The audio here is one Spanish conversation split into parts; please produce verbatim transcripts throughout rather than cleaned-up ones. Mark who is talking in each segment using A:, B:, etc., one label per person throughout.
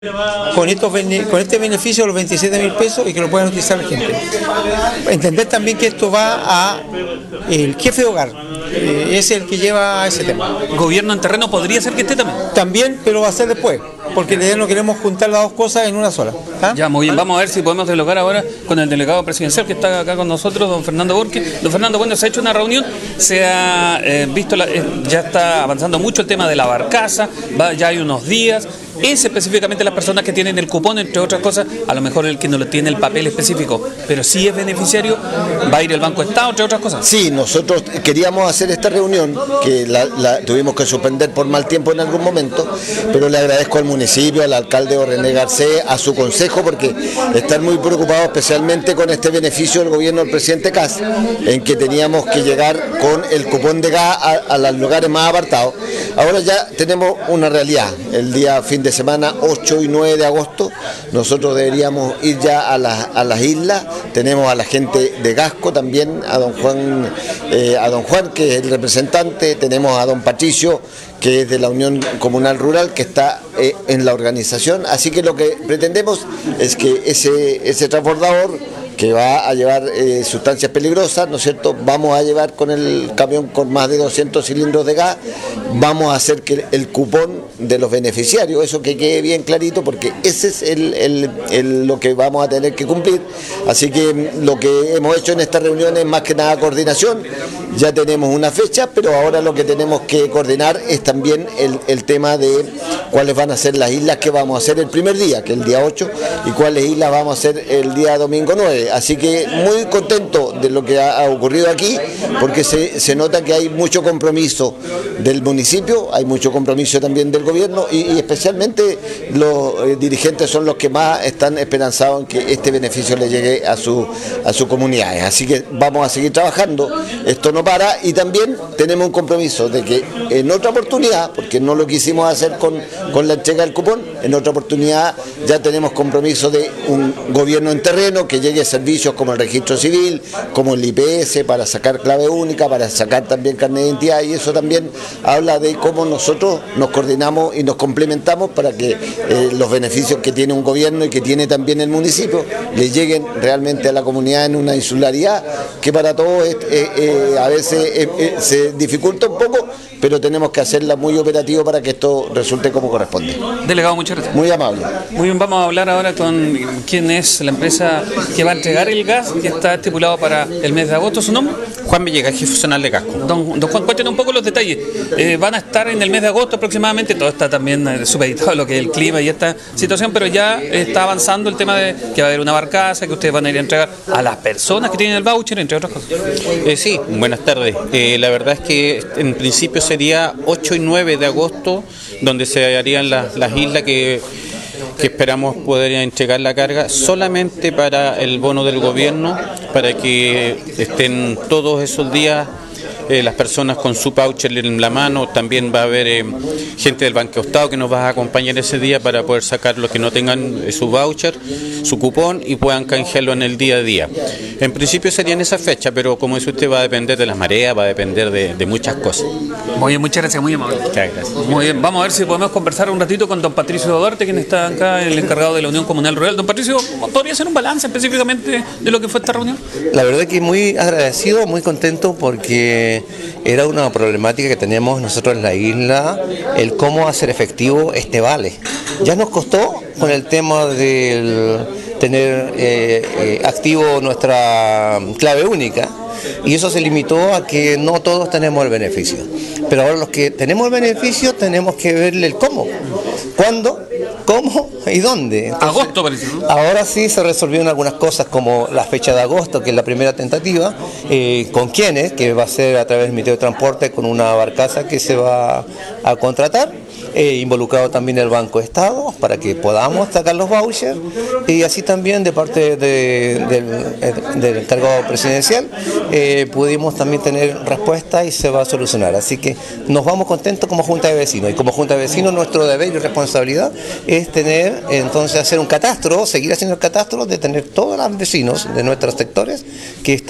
A: Con, estos, con este beneficio de los veintisiete mil pesos y que lo puedan utilizar la gente. Entender también que esto va a el jefe de hogar, eh, es el que lleva ese tema.
B: ¿Gobierno en terreno podría ser que esté también?
A: También, pero va a ser después, porque la idea no queremos juntar las dos cosas en una sola. ¿Ah?
B: Ya, muy bien, vamos a ver si podemos dialogar ahora con el delegado presidencial que está acá con nosotros, don Fernando Borque. Don Fernando, bueno, se ha hecho una reunión, se ha eh, visto, la, eh, ya está avanzando mucho el tema de la barcaza, va, ya hay unos días. Es específicamente las personas que tienen el cupón, entre otras cosas, a lo mejor el que no lo tiene el papel específico, pero sí es beneficiario, va a ir el Banco Estado, entre otras cosas.
C: Sí, nosotros queríamos hacer esta reunión, que la, la tuvimos que suspender por mal tiempo en algún momento, pero le agradezco al municipio, al alcalde René Garcés, a su consejo, porque están muy preocupados especialmente con este beneficio del gobierno del presidente Kast, en que teníamos que llegar con el cupón de gas a, a los lugares más apartados. Ahora ya tenemos una realidad, el día fin de semana ocho y nueve de agosto nosotros deberíamos ir ya a las, a las islas. Tenemos a la gente de Gasco también, a don Juan eh, a don Juan que es el representante, tenemos a don Patricio que es de la Unión Comunal Rural, que está eh, en la organización, así que lo que pretendemos es que ese, ese transbordador que va a llevar eh, sustancias peligrosas, ¿no es cierto? Vamos a llevar con el camión con más de doscientos cilindros de gas, vamos a hacer que el cupón de los beneficiarios, eso que quede bien clarito, porque ese es el, el, el, lo que vamos a tener que cumplir. Así que lo que hemos hecho en esta reunión es más que nada coordinación, ya tenemos una fecha, pero ahora lo que tenemos que coordinar es también el, el tema de cuáles van a ser las islas que vamos a hacer el primer día, que es el día ocho, y cuáles islas vamos a hacer el día domingo nueve. Así que muy contento de lo que ha, ha ocurrido aquí, porque se, se nota que hay mucho compromiso del municipio, hay mucho compromiso también del gobierno y, y especialmente los eh, dirigentes son los que más están esperanzados en que este beneficio le llegue a su a sus comunidades. Así que vamos a seguir trabajando, esto no para, y también tenemos un compromiso de que en otra oportunidad, porque no lo quisimos hacer con, con la entrega del cupón, en otra oportunidad ya tenemos compromiso de un gobierno en terreno que llegue a servicios como el registro civil, como el I P S para sacar clave única, para sacar también carnet de identidad, y eso también habla de cómo nosotros nos coordinamos y nos complementamos para que eh, los beneficios que tiene un gobierno y que tiene también el municipio le lleguen realmente a la comunidad en una insularidad que para todos eh, eh, a veces eh, eh, se dificulta un poco, pero tenemos que hacerla muy operativo para que esto resulte como corresponde.
B: Delegado, muchas gracias.
C: Muy amable.
B: Muy bien, vamos a hablar ahora con quién es la empresa que va a entregar el gas, que está estipulado para el mes de agosto. ¿Su nombre?
D: Juan Villegas, jefe zonal de Gasco.
B: Don, don Juan, cuéntenos un poco los detalles. Eh, van a estar en el mes de agosto aproximadamente, todo está también eh, supeditado a lo que es el clima y esta situación, pero ya está avanzando el tema de que va a haber una barcaza, que ustedes van a ir a entregar a las personas que tienen el voucher, entre otras cosas.
D: Eh, sí, buenas tardes. Eh, la verdad es que en principio sería ocho y nueve de agosto, donde se harían las, las islas que... que esperamos poder entregar la carga solamente para el bono del gobierno, para que estén todos esos días eh, las personas con su voucher en la mano. También va a haber eh, gente del Banco Estado que nos va a acompañar ese día para poder sacar los que no tengan eh, su voucher, su cupón, y puedan canjearlo en el día a día. En principio sería en esa fecha, pero como dice usted, va a depender de las mareas, va a depender de, de muchas cosas.
B: Muy bien, muchas gracias, muy amable.
D: Muchas gracias.
B: Muy bien, vamos a ver si podemos conversar un ratito con don Patricio Duarte, quien está acá, el encargado de la Unión Comunal Rural. Don Patricio, ¿podría hacer un balance específicamente de lo que fue esta reunión?
E: La verdad que muy agradecido, muy contento, porque era una problemática que teníamos nosotros en la isla, el cómo hacer efectivo este vale. Ya nos costó con el tema del tener eh, eh, activo nuestra clave única, y eso se limitó a que no todos tenemos el beneficio. Pero ahora los que tenemos el beneficio tenemos que verle el cómo, cuándo, cómo y dónde. Entonces,
B: agosto parece, ¿no?
E: Ahora sí se resolvieron algunas cosas, como la fecha de agosto, que es la primera tentativa, eh, con quiénes, que va a ser a través del Ministerio de Transporte, con una barcaza que se va a contratar. Eh, involucrado también el Banco Estado para que podamos sacar los vouchers, y así también de parte de, de, del encargado presidencial eh, pudimos también tener respuesta y se va a solucionar. Así que nos vamos contentos como Junta de Vecinos, y como Junta de Vecinos nuestro deber y responsabilidad es tener, entonces hacer un catastro, seguir haciendo el catastro de tener todos los vecinos de nuestros sectores que están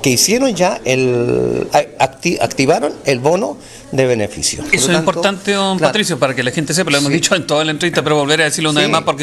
E: que hicieron ya el acti- activaron el bono de beneficio. Por
B: Eso
E: lo
B: es
E: tanto,
B: importante, don
E: claro.
B: Patricio, para que la gente sepa, lo hemos
E: Sí.
B: dicho en toda la entrevista, pero volver a decirlo una
E: Sí.
B: vez más porque